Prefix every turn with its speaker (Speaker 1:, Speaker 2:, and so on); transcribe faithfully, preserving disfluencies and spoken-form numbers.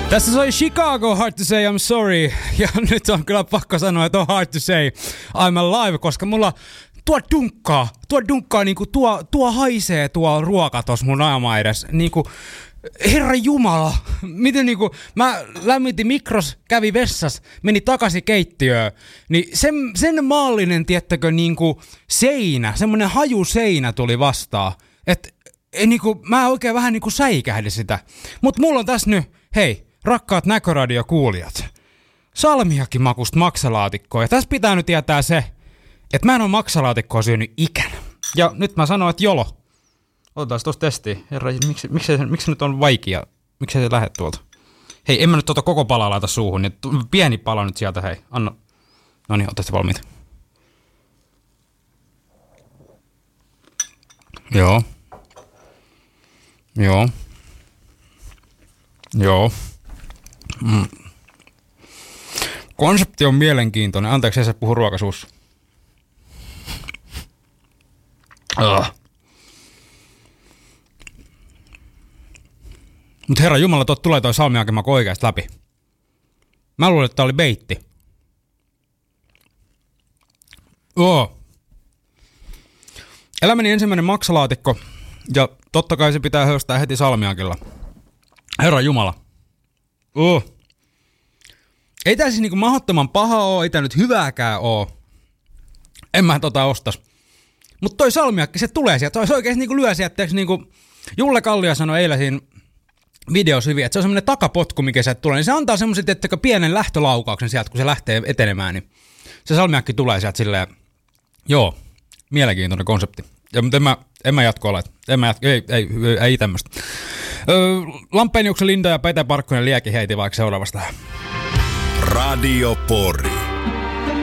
Speaker 1: Tässä soi Chicago, Hard to Say I'm Sorry. Ja nyt on kyllä pakko sanoa, että on Hard to Say I'm Alive, koska mulla tuo dunkkaa, tuo dunkkaa niinku tuo, tuo haisee tuo ruoka tossa mun naama edes. Niinku, Herra Jumala, miten niinku, mä lämmitin mikros, kävi vessas, meni takaisin keittiöön, niin sen, sen maallinen, tiettäkö, niinku seinä, semmonen hajuseinä tuli vastaan, että niinku, mä oikein vähän niinku säikähdin sitä. Mut mulla on tässä nyt, hei, rakkaat Näköradio-kuulijat, salmiakin makusta maksalaatikkoa, ja tässä pitää nyt tietää se, että mä en oo maksalaatikkoa syönyt ikänä. Ja nyt mä sanon, että jolo. Otetaan se tuosta testiin. Herra, miksi, miksi, se, miksi se nyt on vaikea? Miksi se lähde tuolta? Hei, en mä nyt tuota koko palaa laita suuhun. Niin pieni pala nyt sieltä, hei. Anna. No niin, ootte valmiita. Joo. Joo. Joo. Mm. Konsepti on mielenkiintoinen. Anteeksi, ei se puhu ruokasuussa. Uh. Mut herra jumala, tot tulee toi salmiakimaku oikeasti läpi. Mä luulen, että tää oli beitti. Oo. Elämäni ensimmäinen maksalaatikko, ja totta kai se pitää höystää heti salmiakilla. Herra jumala. Oo. Ei tää siis niinku mahdottoman paha oo, ei tää nyt hyvääkään oo. En mä tota ostas. Mut toi salmiakki, se tulee sieltä. Se oikeesti niinku lyö sieltä, niinku Julle Kallio sanoi eilen siinä videossa hyvin, että se on semmoinen takapotku, mikä sieltä tulee. Niin se antaa semmoisen, että pienen lähtölaukauksen sieltä, kun se lähtee etenemään, niin se salmiakki tulee sieltä silleen, joo, mielenkiintoinen konsepti. Ja, mutta en mä, en mä jatko ole. En mä jatko, ei, ei, ei, ei tämmöstä. Öö, Lampeenjuksen Linda ja Pete Parkkonen liekin heiti vaikka seuraavasta.
Speaker 2: Radio Pori.